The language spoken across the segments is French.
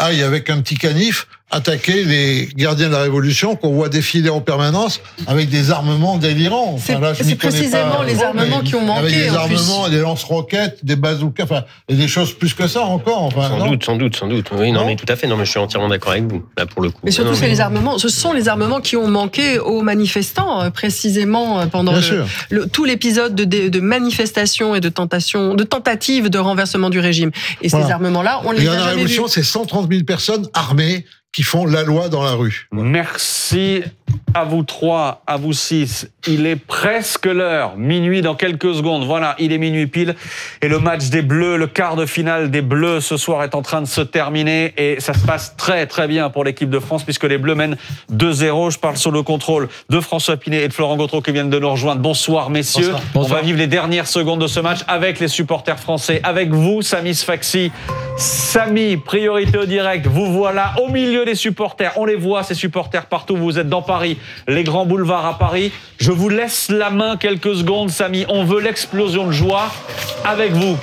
aille avec un petit canif attaquer les gardiens de la Révolution qu'on voit défiler en permanence avec des armements délirants. C'est précisément les armements qui ont manqué. Avec des armements, des lance-roquettes, des bazookas, et des choses plus que ça encore. Sans doute. Oui, non, mais tout à fait. Non, mais je suis entièrement d'accord avec vous, là, pour le coup. Mais surtout, ce sont les armements qui ont manqué aux manifestants, précisément pendant tout l'épisode de manifestations et de tentatives de renversement du régime. Et ces armements-là, on les a jamais vus. La Révolution, c'est 130 000 personnes armées qui font la loi dans la rue. Merci à vous 3, à vous 6. Il est presque l'heure, minuit dans quelques secondes. Voilà, il est minuit pile. Et le match des Bleus, le quart de finale des Bleus ce soir est en train de se terminer. Et ça se passe très très bien pour l'équipe de France puisque les Bleus mènent 2-0. Je parle sur le contrôle de François Pinet et de Florent Gautreau qui viennent de nous rejoindre. Bonsoir messieurs. Bonsoir. On va vivre les dernières secondes de ce match avec les supporters français. Avec vous, Samy Sfaxi. Samy, priorité au direct. Vous voilà au milieu des supporters. On les voit, ces supporters partout. Vous êtes dans Paris, les grands boulevards à Paris. Je vous laisse la main quelques secondes, Samy. On veut l'explosion de joie avec vous.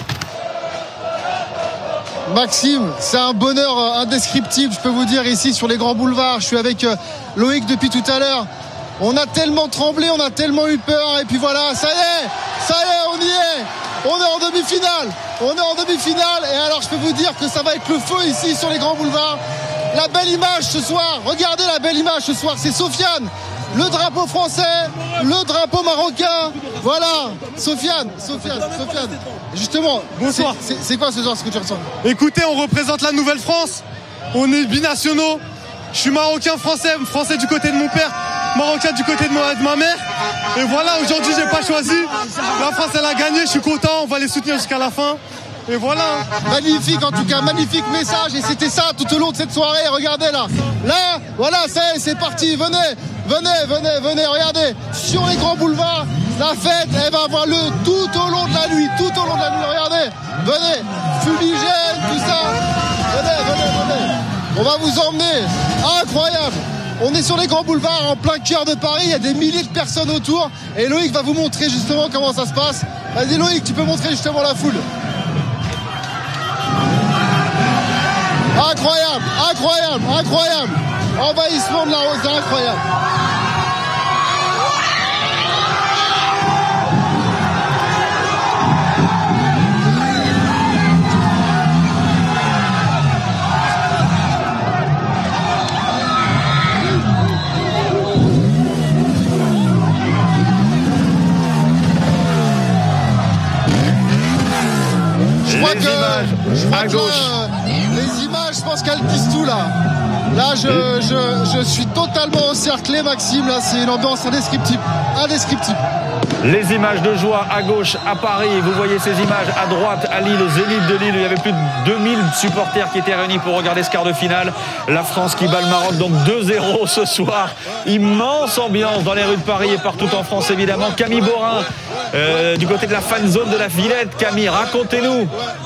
Maxime, c'est un bonheur indescriptible, je peux vous dire, ici sur les grands boulevards. Je suis avec Loïc depuis tout à l'heure. On a tellement tremblé, on a tellement eu peur. Et puis voilà, ça y est, on y est. On est en demi-finale. Et alors, je peux vous dire que ça va être le feu ici sur les grands boulevards. La belle image ce soir, regardez la belle image ce soir, c'est Sofiane. Le drapeau français, le drapeau marocain. Voilà, Sofiane. Justement, bonsoir. C'est quoi ce soir, ce que tu ressens ? Écoutez, on représente la Nouvelle-France. On est binationaux. Je suis marocain, français du côté de mon père, marocain du côté de ma mère. Et voilà, aujourd'hui, j'ai pas choisi. La France, elle a gagné, je suis content. On va les soutenir jusqu'à la fin. Et voilà. Magnifique en tout cas, magnifique message. Et c'était ça tout au long de cette soirée. Regardez là. Là, voilà, c'est parti. Venez, regardez. Sur les grands boulevards, la fête, elle va avoir lieu tout au long de la nuit. Regardez. Venez. Fumigène, tout ça. Venez. On va vous emmener. Incroyable. On est sur les grands boulevards en plein cœur de Paris. Il y a des milliers de personnes autour. Et Loïc va vous montrer justement comment ça se passe. Vas-y Loïc, tu peux montrer justement la foule. Incroyable. Envahissement de la rose, c'est incroyable. Je crois que les images, je pense qu'elles disent tout là. Là, je suis totalement encerclé, Maxime. Là, c'est une ambiance indescriptible. Les images de joie à gauche à Paris. Vous voyez ces images à droite à Lille, au Zénith de Lille. Il y avait plus de 2000 supporters qui étaient réunis pour regarder ce quart de finale. La France qui bat le Maroc, donc 2-0 ce soir. Immense ambiance dans les rues de Paris et partout en France, évidemment. Camille Borin, du côté de la fan zone de la Villette. Camille, racontez-nous.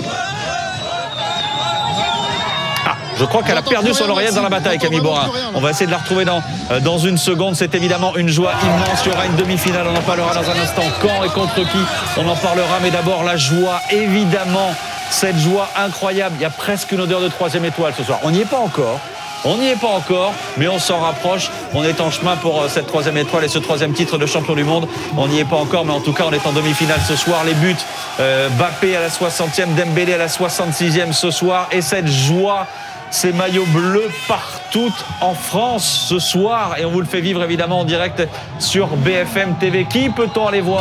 Je crois qu'elle a perdu son oreillette dans la bataille, Camille Borin. On va essayer de la retrouver dans une seconde. C'est évidemment une joie immense. Il y aura une demi-finale. On en parlera dans un instant. Quand et contre qui, on en parlera. Mais d'abord, la joie, évidemment. Cette joie incroyable. Il y a presque une odeur de 3e étoile ce soir. On n'y est pas encore, mais on s'en rapproche. On est en chemin pour cette 3e étoile et ce 3e titre de champion du monde. On n'y est pas encore, mais en tout cas, on est en demi-finale ce soir. Les buts, Mbappé à la 60e, Dembélé à la 66e ce soir. Et cette joie, ces maillots bleus partout en France ce soir. Et on vous le fait vivre évidemment en direct sur BFM TV. Qui peut-on aller voir ?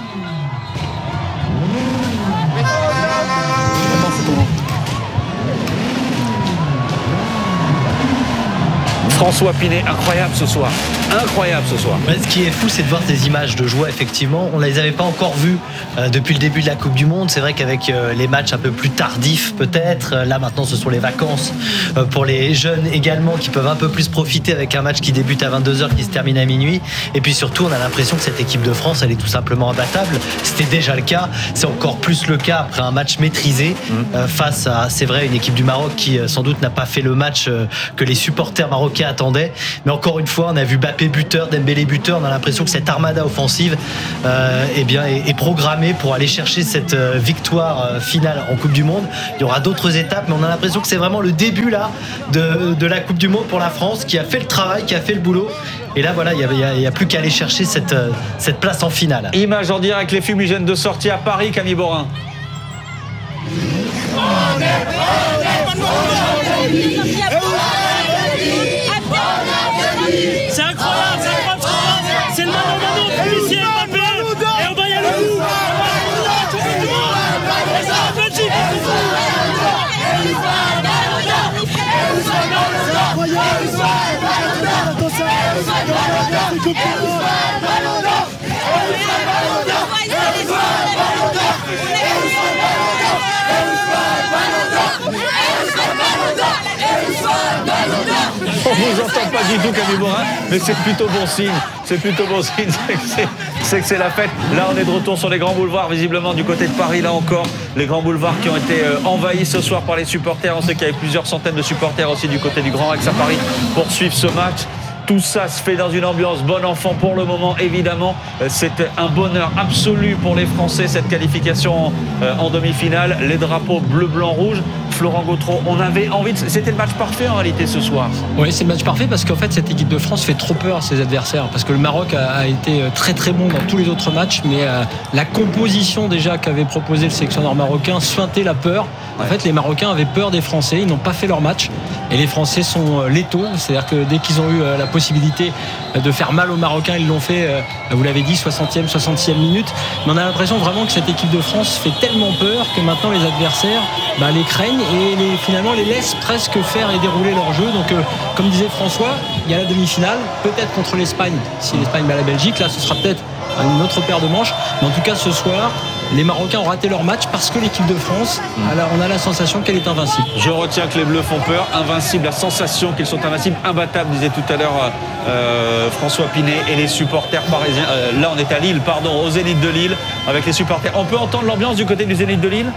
François Pinet, incroyable ce soir. Ce qui est fou, c'est de voir ces images de joie, effectivement. On ne les avait pas encore vues depuis le début de la Coupe du Monde. C'est vrai qu'avec les matchs un peu plus tardifs, peut-être, là maintenant ce sont les vacances pour les jeunes également qui peuvent un peu plus profiter avec un match qui débute à 22h, qui se termine à minuit. Et puis surtout, on a l'impression que cette équipe de France, elle est tout simplement imbattable. C'était déjà le cas. C'est encore plus le cas après un match maîtrisé face à, c'est vrai, une équipe du Maroc qui sans doute n'a pas fait le match que les supporters marocains attendaient. Mais encore une fois, on a vu Mbappé Mbappé buteur, Dembélé buteur. On a l'impression que cette armada offensive est programmée pour aller chercher cette victoire finale en Coupe du Monde. Il y aura d'autres étapes, mais on a l'impression que c'est vraiment le début là de la Coupe du Monde pour la France, qui a fait le travail, qui a fait le boulot. Et là, voilà, il n'y a plus qu'à aller chercher cette place en finale. Image en direct, les fumigènes de sortie à Paris, Camille Borin. C'est incroyable, c'est le mano policier Mbappé, et on va y aller au bout. On vous entend pas du tout, Camille Borin, mais c'est plutôt bon signe. C'est plutôt bon signe, c'est que c'est la fête. Là, on est de retour sur les grands boulevards, visiblement du côté de Paris, là encore. Les grands boulevards qui ont été envahis ce soir par les supporters. On sait qu'il y avait plusieurs centaines de supporters aussi du côté du Grand Rex à Paris pour suivre ce match. Tout ça se fait dans une ambiance bon enfant pour le moment, évidemment. C'est un bonheur absolu pour les Français, cette qualification en demi-finale. Les drapeaux bleu, blanc, rouge. Florent Gautreau, on avait envie de... C'était le match parfait en réalité ce soir. Oui, c'est le match parfait parce qu'en fait cette équipe de France fait trop peur à ses adversaires, parce que le Maroc a été très très bon dans tous les autres matchs, mais la composition déjà qu'avait proposé le sélectionneur marocain suintait la peur. En fait, les Marocains avaient peur des Français, ils n'ont pas fait leur match et les Français sont létaux, c'est-à-dire que dès qu'ils ont eu la possibilité de faire mal aux Marocains, ils l'ont fait, vous l'avez dit, 60e, 66e minute. Mais on a l'impression vraiment que cette équipe de France fait tellement peur que maintenant les adversaires les craignent et finalement les laissent presque faire et dérouler leur jeu. Donc comme disait François, il y a la demi-finale, peut-être contre l'Espagne, si l'Espagne bat la Belgique, là ce sera peut-être une autre paire de manches, mais en tout cas ce soir les Marocains ont raté leur match parce que l'équipe de France, on a la sensation qu'elle est invincible. Je retiens que les Bleus font peur, invincibles, la sensation qu'ils sont invincibles, imbattables, disait tout à l'heure François Pinet, et les supporters parisiens. Là on est à Lille, au Zénith de Lille, avec les supporters. On peut entendre l'ambiance du côté du Zénith de Lille ?